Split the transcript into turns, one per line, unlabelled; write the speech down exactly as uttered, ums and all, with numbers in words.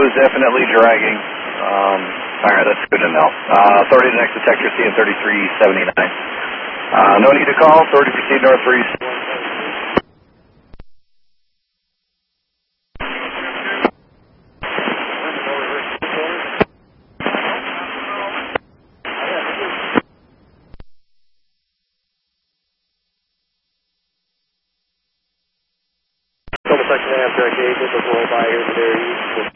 is definitely dragging. Um, all right, that's good to know. Uh, authority to next detector, C N thirty-three seventy-nine. Uh, no need to call. Authority to proceed north three.
Couple seconds after I gave it, the roll by here today.